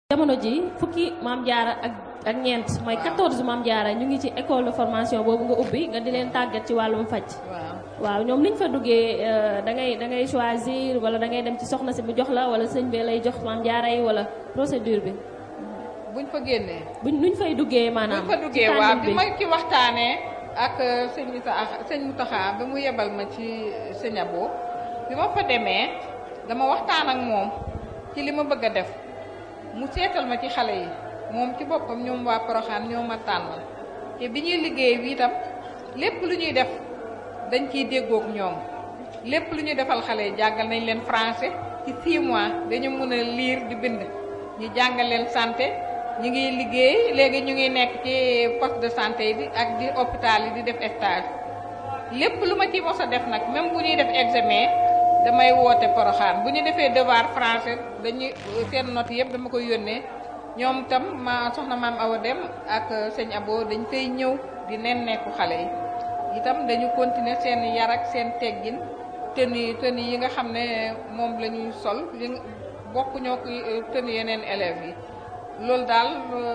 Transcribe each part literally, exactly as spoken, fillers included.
jamono ji fukki Maam Jaara ak ak ñeent mooy quatorze Maam Jaara ñu ngi ci école de formation boobu nga ubbi nga di leen tàggat ci wàllum faj. waaw ñoom niñ fa duggee da ngay da ngay choisir wala da ngay dem ci soxna si mu jox la wala sëñ bi lay jox Maam Jaara yi wala procédure bi. buñ fa génnee. buñ nuñ fay duggee maanaam. buñ fa duggee waaw bi ma ci waxtaanee ak sëñ Issa sëñ Mountakha ba mu yebal ma ci sëñ Abo bi ma fa demee dama waxtaan ak moom ci li ma bëgg a def mu seetal ma ci xale yi moom ci boppam ñoom waa Porokhane ñoo ma tànnal te bi ñuy liggéey bi itam lépp lu ñuy def dañ ciy déggoog ñoom lépp lu ñuy defal xale yi jàngal nañ leen français ci six mois dañu mën a lire di bind ñu jàngal leen santé ñu ngi liggéey léegi ñu ngi nekk ci poste de santé yi di ak di hôpital yi di def stage lépp lu ma ci mos a def nag même bu ñuy def examen damay woote Porokhane bu ñu defee devoir français dañuy seen note yëpp dama koy yónnee ñoom itam ma soxna maam Awa Dem ak sëñ Abo dañ fay ñëw di nen nekku xale yi itam dañu continuer seen yar ak seen teggin tenue tenue yi nga xam ne moom la ñuy sol li bokk ñoo ko tenue yeneen élèves yi loolu daal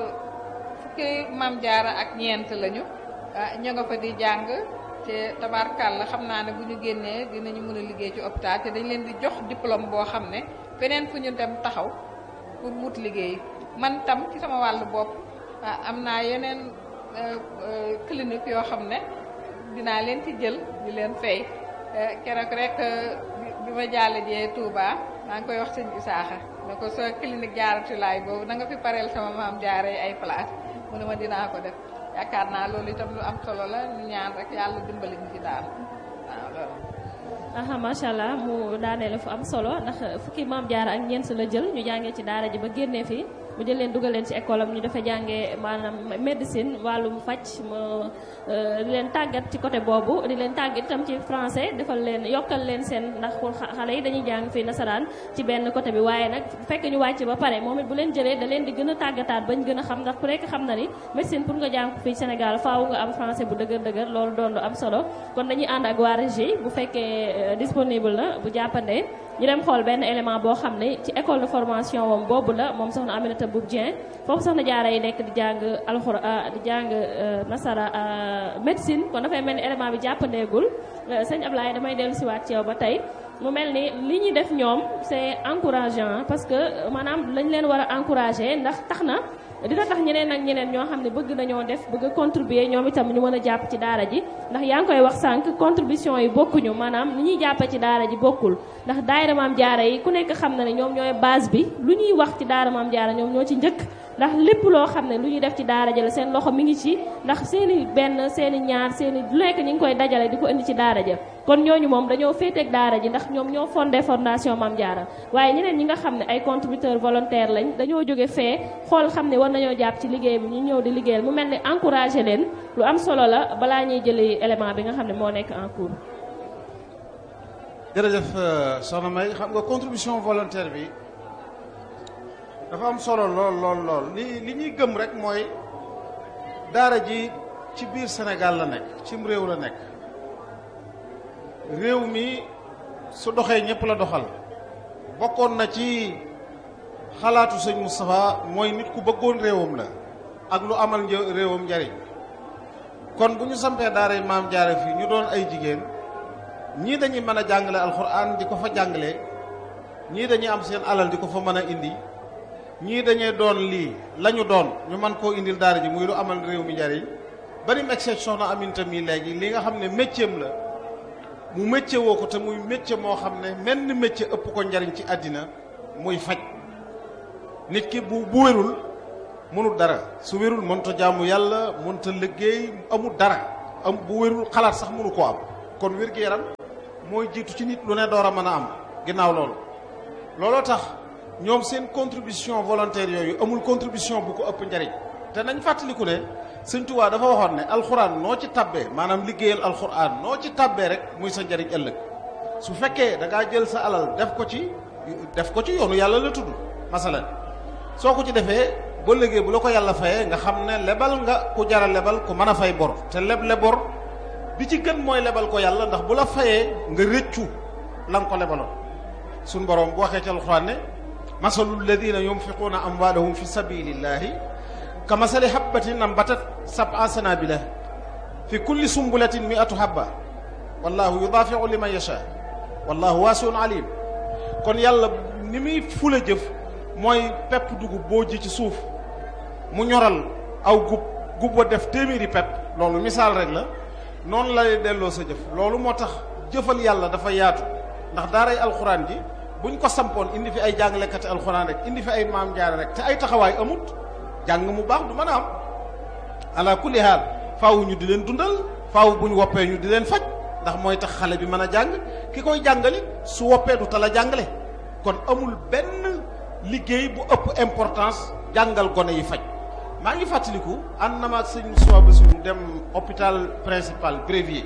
fukki Maam Jaara ak ñeent lañu ñoo nga fa di jàng te tabaarkàlla xam naa ne bu ñu génnee dinañu mën a liggéey ci hôpital te dañ leen di jox diplôme boo xam ne feneen fu ñu dem taxaw pour wut liggéey man tam ci sama wàllu bopp am naa yeneen clinique yoo xam ne dinaa leen ci jël di leen fay keroog rek bi ma jàll jee Touba maa ngi koy wax sëñ Isaaxa ne ko sa clinique jaaratulaay boobu na nga fi pareel sama Maam Jaara ay place mu ne ma dinaa ko def yaakaar naa loolu itam lu am solo la ñu ñaan rek yàlla dimbali ñu ci daal waaw loolu. aha macha allah mu daaneel fu am solo ndax fukki Maam Jaara ak ñeent la jël ñu jàngee ci daara ji ba génnee fii mu jël leen dugal leen ci école am ñu dafa jàngee maanaam médecine wàllum faj di leen tàggat ci côté boobu di leen tàggat itam ci français defal leen yokkal leen seen ndax xale yi dañuy jàng fii nasaraan ci benn côté bi waaye nag fekk ñu wàcc ba pare moom it bu leen jëlee da leen di gën a tàggataat bañ gën a xam ndax ku nekk xam na ni médecine pour nga jàng fii Sénégal faaw nga am français bu dëgër dëgër loolu doon lu am solo kon dañuy ànd ak waa régie bu fekkee disponible na bu jàppandee ñu dem xool benn élément boo xam ne ci école de formation moom boobu la moom soxna Aminata Boub Dieng foofu soxna Jaara yi nekk di jàng alxuraan di jàng nasara médecine kon dafay mel ni élément bi jàppandeegul sëñ Ablaye damay dellu siwaat ci yow ba tey mu mel ni li ñuy def ñoom c'est encourageant parce que maanaam lañ leen war a encourager ndax tax na dina tax ñeneen ak ñeneen ñoo xam ne bëgg nañoo def bëgg a contribuer ñoom itam ñu mën a jàpp ci daara ji ndax yaa ngi koy wax sànq contribution yi bokkuñu maanaam ni ñuy jàppe ci daara ji bokkul ndax daayira Maam Jaara yi ku nekk xam na ne ñoom ñooy base bi lu ñuy wax ci daara Maam Jaara ñoom ñoo ci njëkk ndax lépp loo xam ne lu ñuy def ci daara ja la seen loxo mi ngi ci ndax seeni benn seeni ñaar seeni lu nekk ñu ngi koy dajale di ko indi ci daara ja kon ñooñu moom dañoo féeteeg daara ji ndax ñoom ñoo fondé fondation Maam Jaara waaye ñeneen ñi nga xam ne ay contributeurs volontaires lañ dañoo jóge fee xool xam ne war nañoo jàpp ci liggéey bi ñu ñëw di liggéeyal mu mel ni encouragé leen lu am solo la balaa ñuy jëli élément bi nga xam ne moo nekk en cours. jërëjëf soxna May xam nga contribution volontaire bi dafa am solo lool lool lool li li ñuy gëm rek mooy daara ji ci biir Sénégal la nekk cim réew la nekk réew mi su doxee ñëpp la doxal bokkoon na ci xalaatu sëñ Moustapha mooy nit ku bëggoon réewam la ak lu amal një réewam njariñ kon bu ñu sampee daara yi Maam Jaara fii ñu doon ay jigéen ñii dañuy mën a jàngale alxuraan di ko fa jàngale ñii dañuy am seen alal di ko fa mën a indi ñii dañuy doon lii la ñu doon ñu mën koo indil daara ji muy lu amal réew mi njariñ bari mu exception na Aminta mi léegi li nga xam ne métier la mu métier woo ko te muy métier moo xam ne menn métier ëpp ko njariñ ci àddina muy faj nit ki bu bu wérul mënul dara su wérul mënta jaamu yàlla mënta liggéey amul dara am bu wérul xalaat sax mënu koo am kon wér-gu-yaram mooy jiitu ci nit lu ne door a mën a am ginnaaw loolu looloo tax ñoom seen contribution volontaire yooyu amul contribution bu ko ëpp njariñ te nañ fàttaliku ne Sëñ Tuubaa dafa waxoon ne alxuraan noo ci tabbee maanaam liggéeyal alxuraan noo ci tabbee rek muy sa njariñ ëllëg su fekkee da ngaa jël sa alal def ko ci def ko ci yoonu yàlla la tudd masalan soo ko ci defee ba léegi bu la ko yàlla fayee nga xam ne lebal nga ku jara lebal ku mën a fay bor te leb le bor bi ci gën mooy lebal ko yàlla ndax bu la fayee nga rëccu la nga ko lebaloon suñ borom bu waxee ci alxuraan ne masalu alladina yunfiquuna amwaalahum fi sabilillahi ka masali habbatin ambatat sab'a sanabila fi kulli sumbulatin mi'atu habba wallahu yudaafi'u liman yasha wallahu waasi'un alim. kon yàlla ni muy fula jëf mooy pepp dugub boo ji ci suuf mu ñoral aw gub gub wa def téeméeri pepp loolu misaal rek la noonu lay delloo sa jëf. loolu moo tax jëfal yàlla dafa yaatu ndax daaray alxuraan ji buñ ko sampoon indi fi ay jàngalekati alxuraan rek indi fi ay maam jaare rek te ay taxawaay amut jàng mu baax du mën a am. ala kulli haal faaw ñu di leen dundal faaw bu ñu woppee ñu di leen faj ndax mooy tax xale bi mën a jàng ki koy jàngali su woppee du tal a jàngale. kon amul benn liggéey bu ëpp importance jàngal gone yi faj. maa ngi fàttaliku ànd na ma ak sëñ Moussa Bassirou dem hôpital principal Brévier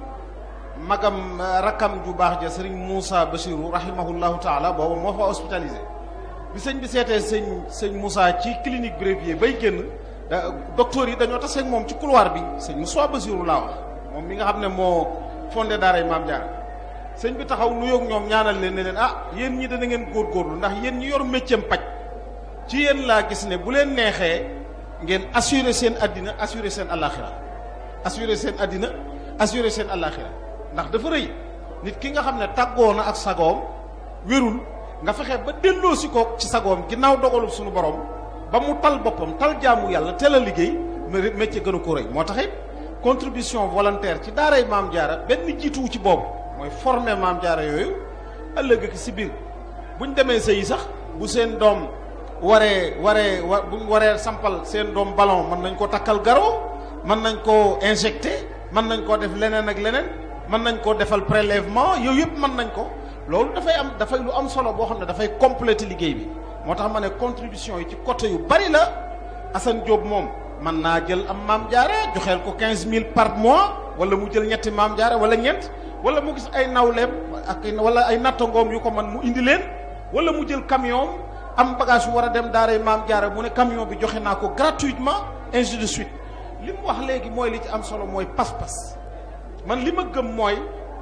magam rakkam ju baax ja sëriñ Moussa Bassirou rahimahullahu taala booba moo fa hospitalisé bi sëñ bi seetee sëñ sëñ Moussa ci clinique Brévier bay génn docteur yi dañoo tase ak moom ci couloir bi sëñ Moussa Bassirou laa wax moom mi nga xam ne moo fondé daaray Maam Jaara sëñ bi taxaw nuyoog ñoom ñaanal leen ne leen ah yéen ñi dana ngeen góorgóorlu ndax yéen ñi yor métier paj ci yéen laa gis ne bu leen neexee ngeen assurer seen addina assurer seen alaxira assurer seen addina assurer seen alaxira ndax dafa rëy nit ki nga xam ne tàggoo na ak sagoom wérul nga fexe ba delloo si ko ci sagoom ginnaaw dogalub suñu borom ba mu tal boppam tal jaamu yàlla teel a liggéey métier gënu ko rëy moo taxit contribution volontaire ci daaray Maam Jaara benn jiituwu ci boobu mooy former Maam Jaara yooyu ëllëg ki si biir buñ demee sëyi sax bu seen doom waree waree wa buñ waree sampal seen doom ballon mën nañ koo takkal garo mën nañ koo injecté mën nañ koo def leneen ak leneen mën nañ koo defal prélèvement yooyu yëpp mën nañ ko loolu dafay am dafay lu am solo boo xam ne dafay compléter liggéey bi moo tax ma ne contribution yi ci côté yu bari la Assane Diop moom mën naa jël am Maam Jaara joxeel ko quinze mille par mois wala mu jël ñetti Maam Jaara wala ñeent wala mu gis ay nawleem ak wala ay nattangoom yu ko man mu indi leen wala mu jël camion am bagage yu war a dem daaray Maam Jaara mu ne camion bi joxe naa ko gratuitement ainsi de suite li mu wax léegi mooy li ci am solo mooy pas-pas man li ma gëm mooy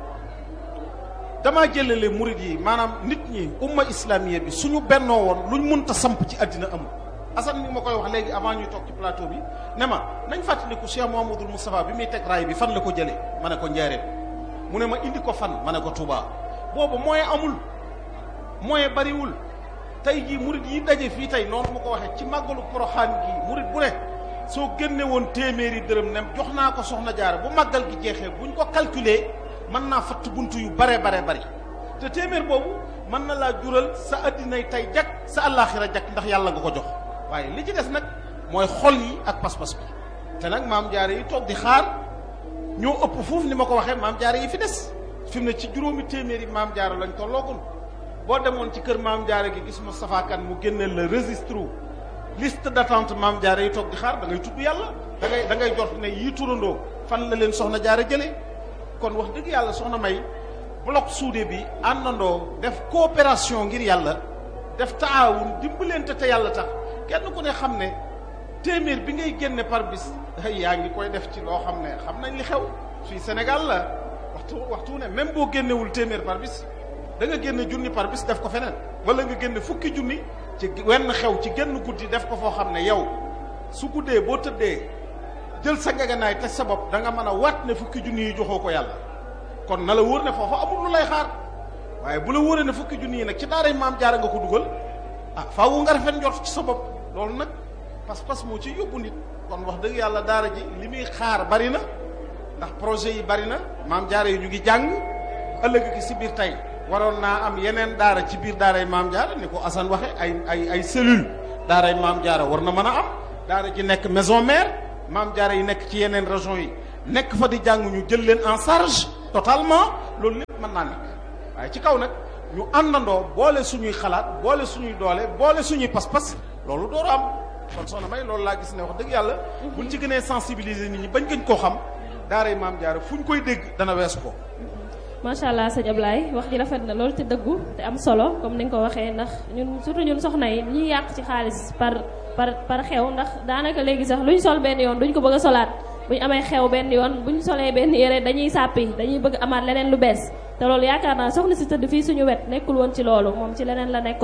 damaa jëlale murid yi maanaam nit ñi umma islamiyya bi suñu bennoo woon luñ mënta samp ci àddina amul. Assane ni ma koy wax léegi avant ñuy toog ci plateau bi ne ma nañ fàttaliku Cheikh Mouhamadoul Moustapha bi muy teg raay bi fan la ko jëlee ma ne ko Njaaréem mu ne ma indi ko fan ma ne ko Touba boobu moyen amul moyen bariwul tey jii murid yi daje fii tey noonu ma ko waxee ci màggalu Poroxaan gi murid bu ne soo génne woon téeméeri dërëm ne jox naa ko Soxna Jaara bu màggal gi jeexee buñ ko calculer mën naa fatt buntu yu bare bare bari te téeméer boobu mën na laa jural sa addinay tey jak sa àllaaxira jak ndax yàlla nga ko jox waaye li ci des nag mooy xol yi ak pas-pas bi te nag Maam Jaara yi toog di xaar ñoo ëpp foofu ni ma ko waxee Maam Jaara yi fi des fi mu ne ci juróomi téeméeri Maam Jaara lañ tolloogul boo demoon ci kër Maam Jaara gi gis Moustapha Kane mu génneel la registre liste d'attente Maam Jaara yi toog di xaar da ngay tudd yàlla da ngay da ngay jot ne yii turandoo fan la leen Soxna Jaara jëlee kon wax dëgg yàlla soxna May bloc soudé bi àndandoo def coopération ngir yàlla def taawun dimbalante te yàlla tax kenn ku ne xam ne téeméer bi ngay génne par bis yaa ngi koy def ci loo xam ne xam nañ li xew fii Sénégal la waxtu waxtu ne même boo génnewul téeméer par bis da nga génne junni par bis def ko feneen wala nga génne fukki junni ci wenn xew ci genn guddi def ko foo xam ne yow su guddee boo tëddee jël sa ngeganaay teg sa bopp da nga mën a waat ne fukki junni yi joxoo ko yàlla kon na la wóor ne foofa amul lu lay xaar waaye bu la wóoree ne fukki junni yi nag ci daaray Maam Jaara nga ko dugal ah faawu nga rafet njort ci sa bopp loolu nag pas-pas moo ci yóbbu nit kon wax dëgg yàlla daara ji li muy xaar bari na ndax projet yi bari na Maam Jaara yi ñu ngi jàng ëllëg ki si biir tey waroon naa am yeneen daara ci biir daaray Maam Jaara ni ko Assane waxe ay ay ay cellule daaray Maam Jaara war na mën a am daara ji nekk maison mère Maam Jaara yi nekk ci yeneen région yi nekk fa di jàng ñu jël leen en charge totalement loolu lépp mën naa nekk waaye ci kaw nag ñu àndandoo boole suñuy xalaat boole suñuy doole boole suñuy pas-pas loolu dooru am kon soxna May loolu laa gis ne wax dëgg yàlla buñ ci gënee sensibiliser nit ñi bañ gën koo xam daaray Maam Jaara fu ñu koy dégg dana weesu ko. macha allah sëñ Ablaye wax ji rafet na loolu te dëggu te am solo comme ni nga ko waxee ndax ñun surtout ñun soxna yi ñuy yàq ci xaalis par par par xew ndax daanaka léegi sax luñ sol benn yoon duñ ko bëgg a solaat buñ amee xew benn yoon buñ solee benn yére dañuy sàppi dañuy bëgg amaat leneen lu bees te loolu yaakaar naa soxna si tëdd fii suñu wet nekkul woon ci loolu moom ci leneen la nekkoon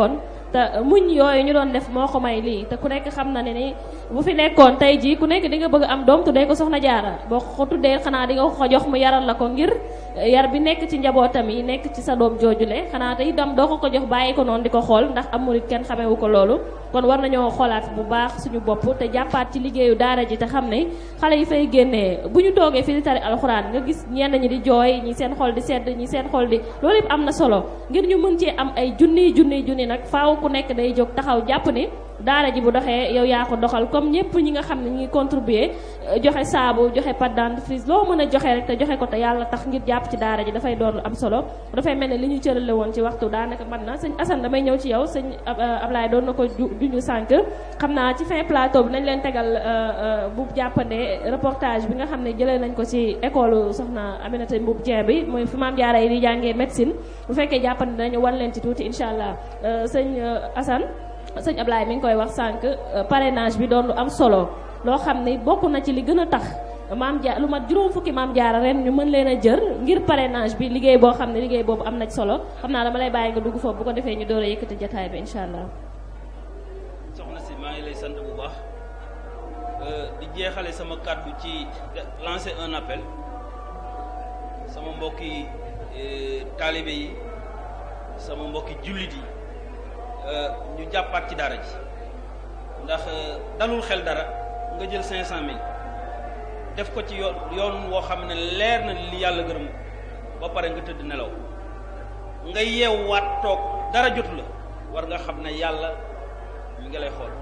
te muñ yooyu ñu doon def moo ko may lii te ku nekk xam na ne ni bu fi nekkoon tey jii ku nekk di nga bëgg am doom tuddee ko soxna jaara boo ko tuddee xanaa di nga ko jox mu yaral la ko ngir yar bi nekk ci njabootam yi nekk ci sa doom joojule xanaa te itam doo ko ko jox bàyyi ko noonu di ko xool ndax am murit kenn xamewu ko loolu kon war nañoo xoolaat bu baax suñu bopp te jàppaat ci liggéeyu daara ji te xam ne xale yi fay génnee bu ñu toogee fi di tari alxuraan nga gis ñenn ñi di jooy ñi seen xol di sedd ñi seen xol di loolu yëpp am na solo ngir ñu mën cee am ay junniy junniy junni nag faaw ku nekk day jóg taxaw jàpp ni daara ji bu doxee yow yaa ko doxal comme ñëpp ñi nga xam ne ñu ngi contribuer joxe saabu joxe pâte dentifrice loo mën a joxe rek te joxe ko te yàlla tax ngir jàpp ci daara ji dafay doon lu am solo dafay mel ne li ñu cërale woon ci waxtu daanaka mën na sëñ Assane damay ñëw ci yow sëñ Ablaye doon na ko duñu sànq xam naa ci fin plateau bi nañ leen tegal bu jàppandee reportage bi nga xam ne jëlee nañ ko ci école soxna Aminata Mboub Dieng bi mooy fi maam jaara yi di jàngee médecine bu fekkee jàppande dañu wan leen ci tuuti incha allah sëñ Assane sëñ Ablaye mi ngi koy wax sànq parrainage bi doon lu am solo loo xam ne bokk na ci li gën a tax maam jaar lu mat juróom fukki maam jaara ren ñu mën leen a jër ngir parrainage bi liggéey boo xam ne liggéey boobu am na ci solo xam naa dama lay bàyyi nga dugg foofu bu ko defee ñu door a yëkkati jataay bi incha allah. soxna si maa ngi lay sant bu baax di jeexale sama kàddu ci lancer un appel sama mbokki taalibe yi sama mbokki jullit yi. ñu jàppaat ci daara ji ndax dalul xel dara nga jël cinq cent mille def ko ci yoon yoon woo xam ne leer na li yàlla gërëm ba pare nga tëdd nelaw nga yeewwaat toog dara jotu la war nga xam ne yàlla mi ngi lay xool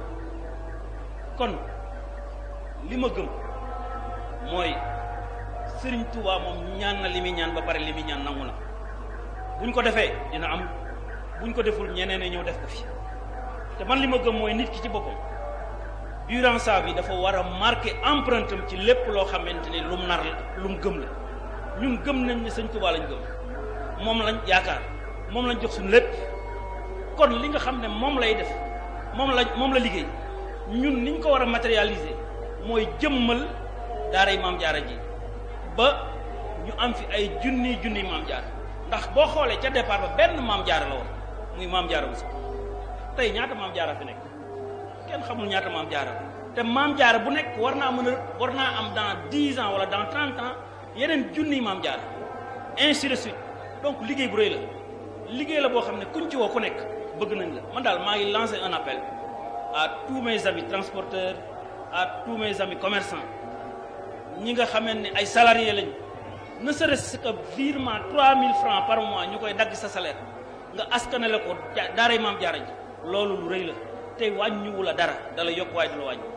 kon li ma gëm mooy Sëriñ Tuubaa moom ñaan na li muy ñaan ba pare li muy ñaan nangu na buñ ko defee dina am buñ ko deful ñeneen ñëw def ko fi te man li ma gëm mooy nit ki ci boppam durant sa vie dafa war a marqué empreinte am ci lépp loo xamante ni lum nar la lum gëm la ñun gëm nañ ne Sëñ Tuubaa lañ gëm moom lañ yaakaar moom lañ jox suñu lépp kon li nga xam ne moom lay def moom la moom la liggéey ñun niñ ko war a matérialiser mooy jëmmal daaray Maam Jaara ji ba ñu am fi ay junni junni Maam Jaara ndax boo xoolee ca départ ba benn Maam Jaara la woon muy Maam Jaara Bousso tey ñaata Maam Jaara fi nekk kenn xamul ñaata Maam Jaara te Maam Jaara bu nekk war naa mën a war naa am dans dix ans wala dans trente ans yeneen junni Maam Jaara ainsi de suite donc liggéey bu rëy la liggéey la boo xam ne kuñ ci woo ku nekk bëgg nañ la man daal maa ngi lancé un appel à tous mes amis transporteurs à tous mes amis commerçants ñi nga xamee ne ay salariés lañ ne serait-ce que virement trois mille francs par mois ñu koy dagg sa salaire nga askanale ko daaray Maam Jaara ji loolu lu rëy la te wàññiwu la dara dala yokk waaye du la wàññi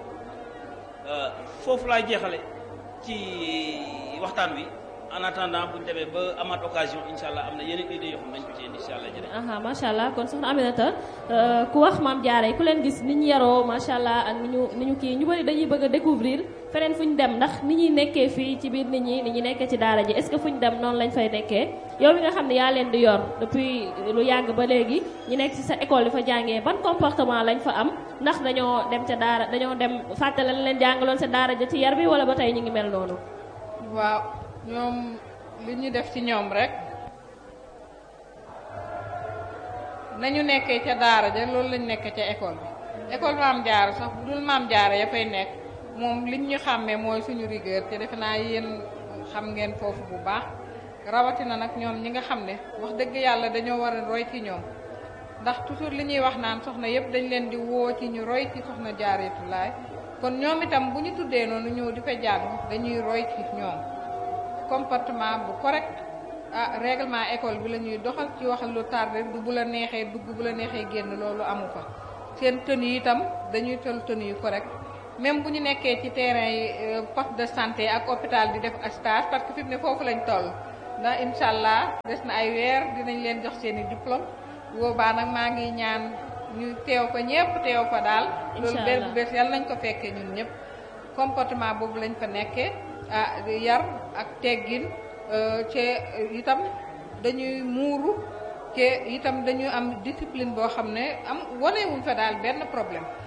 foofu laay jeexale ci waxtaan wi en attendant bu ñu demee ba amaat occasion incha allah am na yeneen idées yoo xam nañ ko ci indi incha allah jërëjëf. aha macha allah kon soxna Aminata ku wax Maam Jaara yi ku leen gis ni ñu yaroo macha allah ak ni ñu ni ñu kii ñu bëri dañuy bëgg a découvrir feneen fu ñu dem ndax ni ñuy nekkee fii ci biir nit ñi ni ñu nekkee ci daara ji est-ce que fu ñu dem noonu lañ fay nekkee yow mi nga xam ne yaa leen di yor depuis lu yàgg ba léegi ñu nekk ci sa école di fa jàngee ban comportement lañ fa am ndax dañoo dem ca daara dañoo dem fàttali leen jàngaloon sa daara ja ci yar bi wala ba tey ñu ngi mel noonu. waaw ñoom li ñu def ci ñoom rek nañu nekkee ca daara ja loolu lañ nekkee ca école bi école Maam Jaara sax bu dul Maam Jaara ya fay nekk moom liñ ñu xàmmee mooy suñu rigueur te defe naa yéen xam ngeen foofu bu baax rawatina nag ñoom ñi nga xam ne wax dëgg yàlla dañoo war a roy ci ñoom ndax toujours li ñuy wax naan soxna yëpp dañ leen di woo ci ñu roy ci soxna Jaaratulaay kon ñoom itam bu ñu tuddee noonu ñëw di fa jàng dañuy roy ci ñoom comportement bu correct ah règlement école bi la ñuy doxal ci wax lu tardé du bu la neexee dugg bu la neexee génn loolu amu fa seen tenue itam dañuy tol tenue yu correct même bu ñu nekkee ci terrain yi poste de santé ak hôpital di def stage parce que fi mu ne foofu lañ toll ndax incha allah des na ay weer dinañ leen jox seen i diplôme boobaa nag maa ngi ñaan ñu teew fa ñëpp teew fa daal loolu bés bu bés yàlla nañ ko fekkee ñun ñëpp comportement boobu lañ fa nekkee ah yar ak teggin ci itam dañuy muuru te itam dañu am discipline boo xam ne am wanewuñ fa daal benn problème